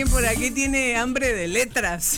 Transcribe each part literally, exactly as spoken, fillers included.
Alguien por aquí tiene hambre de letras.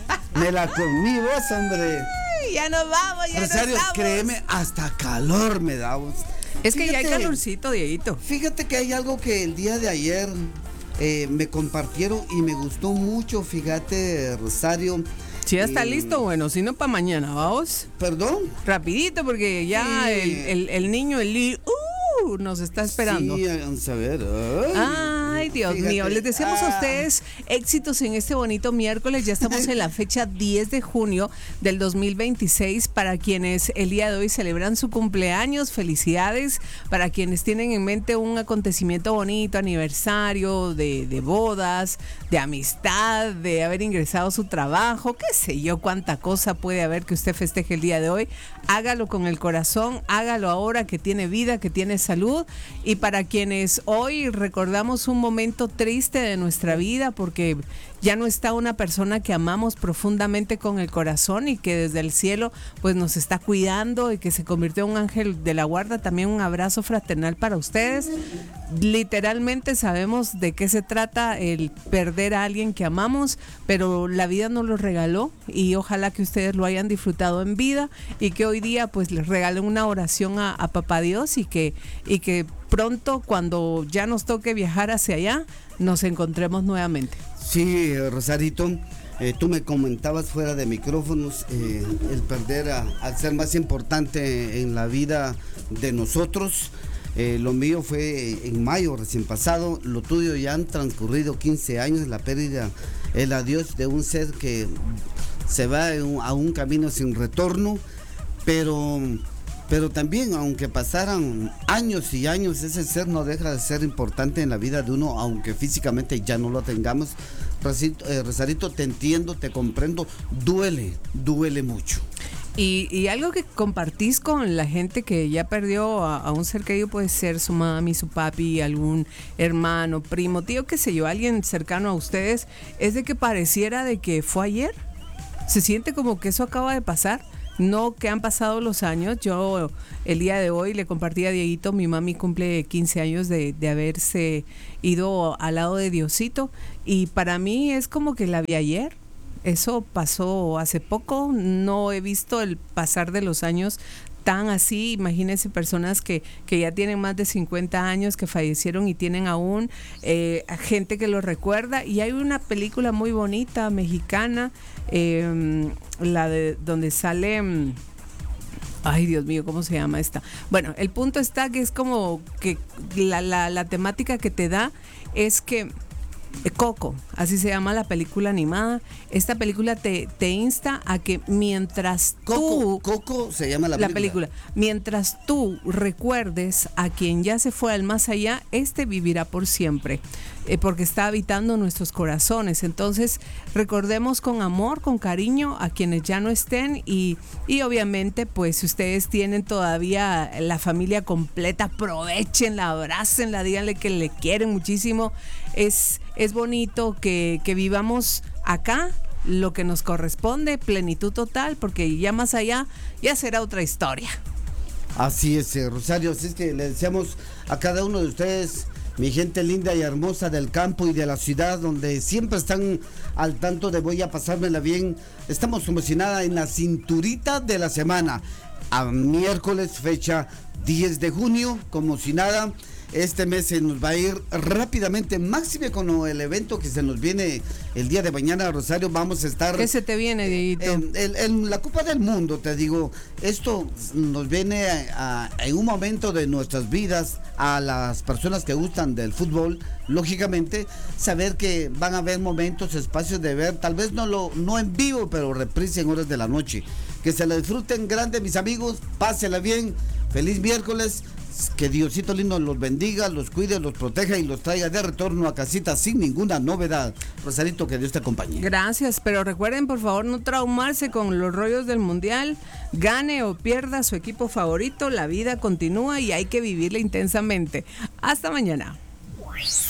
Me la comí vos, hombre. Ay, ya nos vamos, ya Rosario, nos vamos. créeme, hasta calor me da vos. Es que Fíjate, ya hay calorcito, Dieguito. Fíjate que hay algo que el día de ayer eh, me compartieron y me gustó mucho, fíjate, Rosario. Si ya está eh, listo, bueno, si no para mañana, vamos. ¿Perdón? Rapidito, porque ya Sí. el, el, el niño, el li- uh, nos está esperando. Sí, vamos a ver. Ay, Ay, Dios fíjate. mío, les deseamos Ah. a ustedes éxitos en este bonito miércoles. Ya estamos en la fecha diez de junio del dos mil veintiséis. Para quienes el día de hoy celebran su cumpleaños, felicidades. Para quienes tienen en mente un acontecimiento bonito, aniversario, de, de bodas, de amistad, de haber ingresado a su trabajo, qué sé yo, cuánta cosa puede haber que usted festeje el día de hoy. Hágalo con el corazón, hágalo ahora que tiene vida, que tiene salud. Y para quienes hoy recordamos un momento triste de nuestra vida porque ya no está una persona que amamos profundamente con el corazón y que desde el cielo pues nos está cuidando y que se convirtió en un ángel de la guarda, también un abrazo fraternal para ustedes. Literalmente sabemos de qué se trata el perder a alguien que amamos, pero la vida nos lo regaló y ojalá que ustedes lo hayan disfrutado en vida y que hoy día pues les regalen una oración a, a Papá Dios y que, y que pronto cuando ya nos toque viajar hacia allá nos encontremos nuevamente. Sí, Rosarito, eh, tú me comentabas fuera de micrófonos eh, el perder a, al ser más importante en la vida de nosotros. Eh, lo mío fue en mayo recién pasado, lo tuyo ya han transcurrido quince años, la pérdida, el adiós de un ser que se va a un camino sin retorno, pero... Pero también, aunque pasaran años y años, ese ser no deja de ser importante en la vida de uno, aunque físicamente ya no lo tengamos. Rosarito, eh, Rosarito, te entiendo, te comprendo, duele, duele mucho. Y, y algo que compartís con la gente que ya perdió a, a un ser querido, puede ser su mami, su papi, algún hermano, primo, tío, qué sé yo, alguien cercano a ustedes, es de que pareciera de que fue ayer. Se siente como que eso acaba de pasar. No que han pasado los años. Yo el día de hoy le compartí a Dieguito, mi mami cumple quince años de, de haberse ido al lado de Diosito y para mí es como que la vi ayer. Eso pasó hace poco, no he visto el pasar de los años tan así. Imagínense personas que, que ya tienen más de cincuenta años, que fallecieron y tienen aún eh, gente que lo recuerda. Y hay una película muy bonita, mexicana, eh, la de donde sale... Ay, Dios mío, ¿cómo se llama esta? Bueno, el punto está que es como que la, la, la temática que te da es que Coco, así se llama la película animada. Esta película te, te insta a que mientras tú... Coco, Coco se llama la la película. película. Mientras tú recuerdes a quien ya se fue al más allá, este vivirá por siempre, eh, porque está habitando nuestros corazones. Entonces, recordemos con amor, con cariño a quienes ya no estén y, y obviamente, pues si ustedes tienen todavía la familia completa, aprovechenla, abrácenla, díganle que le quieren muchísimo. Es, es bonito que, que vivamos acá lo que nos corresponde, plenitud total, porque ya más allá ya será otra historia. Así es, eh, Rosario, así es que le deseamos a cada uno de ustedes, mi gente linda y hermosa del campo y de la ciudad, donde siempre están al tanto de voy a pasármela bien. Estamos como si nada en la cinturita de la semana, a miércoles, fecha diez de junio, como si nada. Este mes se nos va a ir rápidamente, máxime con el evento que se nos viene el día de mañana, Rosario. Vamos a estar... ¿Qué se te viene, Dieguito? En, en, en la Copa del Mundo, te digo, esto nos viene a, a, en un momento de nuestras vidas a las personas que gustan del fútbol, lógicamente, saber que van a haber momentos, espacios de ver, tal vez no, lo, no en vivo, pero reprise en horas de la noche. Que se la disfruten grande, mis amigos, pásela bien, feliz miércoles. Que Diosito lindo los bendiga, los cuide, los proteja y los traiga de retorno a casita sin ninguna novedad. Rosarito, que Dios te acompañe. Gracias, pero recuerden por favor no traumarse con los rollos del mundial. Gane o pierda su equipo favorito, la vida continúa y hay que vivirla intensamente. Hasta mañana.